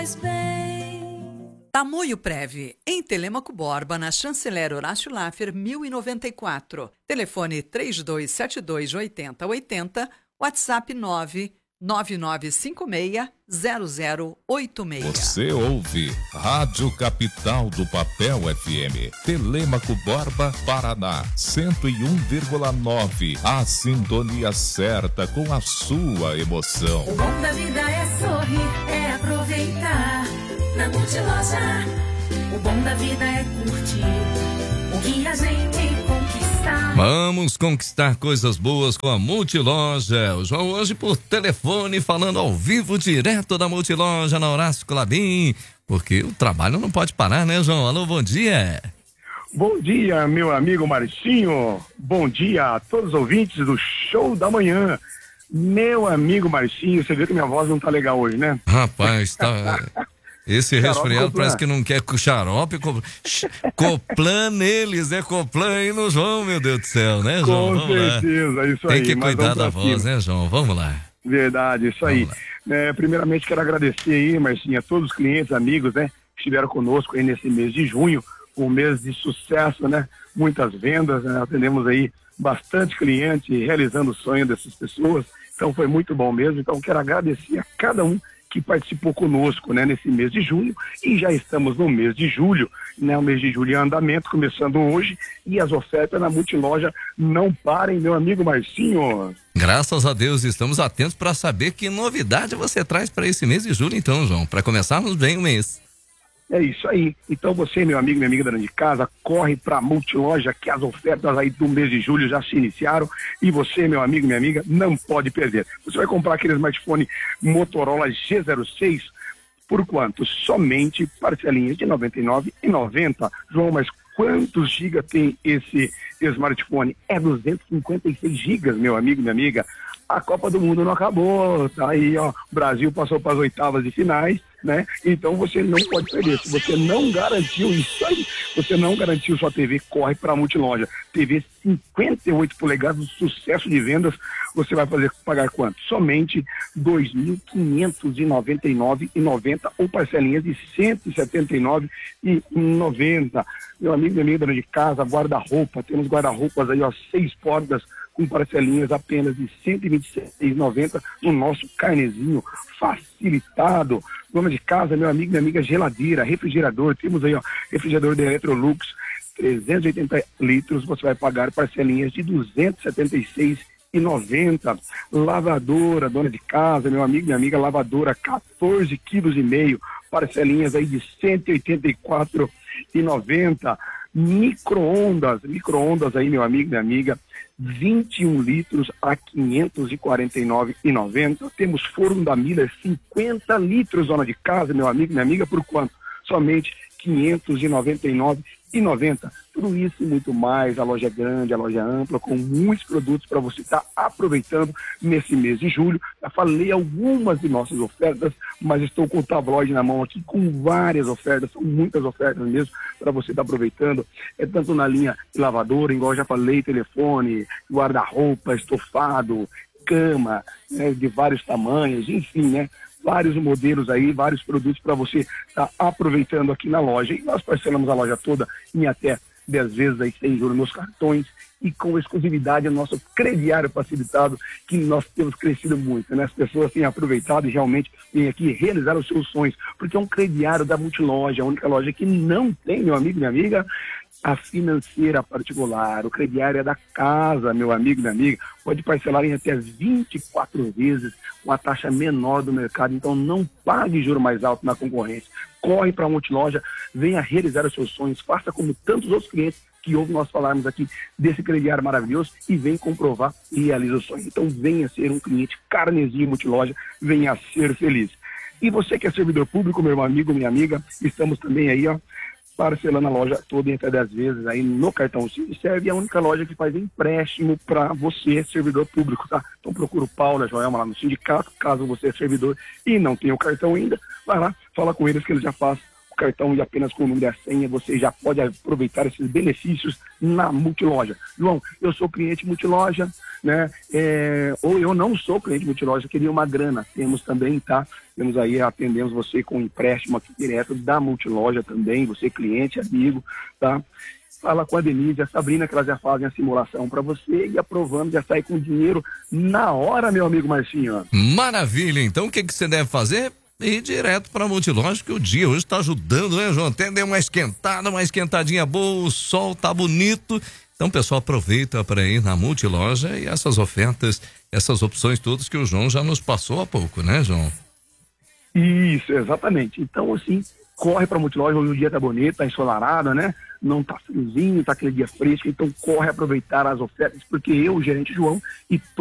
Tamoio Prev, em Telêmaco Borba, na Chanceler Horácio Laffer, 1094. Telefone 3272-8080, WhatsApp 99956-0086. Você ouve Rádio Capital do Papel FM, Telêmaco Borba, Paraná, 101,9. A sintonia certa com a sua emoção. O bom da vida é sorrir, é aproveitar. Na Multiloja, o bom da vida é curtir o que a gente conquistar. Vamos conquistar coisas boas com a Multiloja. O João hoje por telefone, falando ao vivo, direto da Multiloja, na Horácio Clabin, porque o trabalho não pode parar, né, João? Alô, bom dia. Bom dia, meu amigo Marcinho. Bom dia a todos os ouvintes do Show da Manhã. Meu amigo Marcinho, você vê que minha voz não tá legal hoje, né? Rapaz, tá... Esse resfriado parece que não quer com xarope. Coplan neles, né? Coplan aí no João, meu Deus do céu, né, João? Com certeza, isso aí. Tem que cuidar da voz, né, João? Vamos lá. Verdade, isso aí. Primeiramente, quero agradecer aí, Marcinho, a todos os clientes, amigos, né, que estiveram conosco aí nesse mês de junho, um mês de sucesso, né? Muitas vendas, né? Atendemos aí bastante cliente, realizando o sonho dessas pessoas. Então, foi muito bom mesmo. Então, quero agradecer a cada um que participou conosco, né, nesse mês de junho, e já estamos no mês de julho, né, o mês de julho em andamento, começando hoje, e as ofertas na Multiloja não parem, meu amigo Marcinho. Graças a Deus, estamos atentos para saber que novidade você traz para esse mês de julho, então, João, para começarmos bem o mês. É isso aí. Então você, meu amigo, minha amiga dona de casa, corre para a Multiloja, que as ofertas aí do mês de julho já se iniciaram, e você, meu amigo, minha amiga, não pode perder. Você vai comprar aquele smartphone Motorola G06 por quanto? Somente parcelinhas de R$ 99,90. João, mas quantos gigas tem esse smartphone? É 256 gigas, meu amigo, minha amiga. A Copa do Mundo não acabou, tá aí, ó, o Brasil passou para as oitavas de finais, né? Então você não pode perder. Se você não garantiu isso aí, você não garantiu sua TV, corre para a Multiloja. TV 58 polegadas, sucesso de vendas, você vai pagar quanto? Somente R$ 2.599,90 ou parcelinhas de R$ 179,90. Meu amigo, minha amiga dona de casa, guarda-roupa, temos guarda-roupas aí, ó, 6 portas, com parcelinhas apenas de R$ 126,90 no nosso carnezinho facilitado. Dona de casa, meu amigo, minha amiga, geladeira, refrigerador, temos aí, ó, refrigerador da Electrolux, 380 litros, você vai pagar parcelinhas de R$ 276,90. Lavadora, dona de casa, meu amigo, minha amiga, lavadora, 14,5 kg, parcelinhas aí de R$ 184,90. Micro-ondas aí, meu amigo, minha amiga, 21 litros a R$ 549,90. Temos forno da Miller, 50 litros, dona de casa, meu amigo, minha amiga, por quanto? Somente R$ 599,90. Tudo isso e muito mais. A loja é grande, a loja é ampla, com muitos produtos para você estar aproveitando nesse mês de julho. Já falei algumas de nossas ofertas, mas estou com o tabloide na mão aqui com várias ofertas, são muitas ofertas mesmo para você estar aproveitando. É tanto na linha lavadora, igual eu já falei, telefone, guarda-roupa, estofado, cama, né, de vários tamanhos, enfim, né? Vários modelos aí, vários produtos para você estar aproveitando aqui na loja. E nós parcelamos a loja toda em até 10 vezes aí sem juros nos cartões e com exclusividade o nosso crediário facilitado, que nós temos crescido muito, né? As pessoas têm aproveitado e realmente vêm aqui realizar os seus sonhos, porque é um crediário da Multiloja, a única loja que não tem, meu amigo, minha amiga, a financeira particular, o crediário é da casa, meu amigo, minha amiga, pode parcelar em até 24 vezes com a taxa menor do mercado, então não pague juro mais alto na concorrência. Corre para a Multiloja, venha realizar os seus sonhos, faça como tantos outros clientes que ouvem nós falarmos aqui desse crediário maravilhoso e vem comprovar e realiza o sonho. Então venha ser um cliente carnezinho Multiloja, venha ser feliz. E você que é servidor público, meu amigo, minha amiga, estamos também aí, ó, parcelando a loja toda em até 10 vezes aí no cartão Serve, é a única loja que faz empréstimo para você, servidor público, tá? Então procura o Paulo, a Joelma lá no sindicato, caso você é servidor e não tenha o cartão ainda, vai lá, fala com eles que eles já fazem o cartão e apenas com o número e a senha, você já pode aproveitar esses benefícios na Multiloja. João, eu sou cliente Multiloja, né? Ou eu não sou cliente Multiloja, queria uma grana. Temos também, tá? Temos aí, atendemos você com empréstimo aqui direto da Multiloja também, você cliente, amigo, tá? Fala com a Denise, a Sabrina, que elas já fazem a simulação para você e aprovando, já sai com dinheiro na hora, meu amigo Marcinho. Maravilha, então o que você deve fazer? Ir direto para a Multiloja, que o dia hoje está ajudando, né, João? Até deu uma esquentadinha boa, o sol tá bonito. Então, pessoal, aproveita para ir na Multiloja e essas ofertas, essas opções todas que o João já nos passou há pouco, né, João? Isso, exatamente. Então, assim, corre para a Multiloja, hoje o dia tá bonito, tá ensolarado, né? Não tá friozinho, tá aquele dia fresco, então corre aproveitar as ofertas, porque eu, o gerente João, e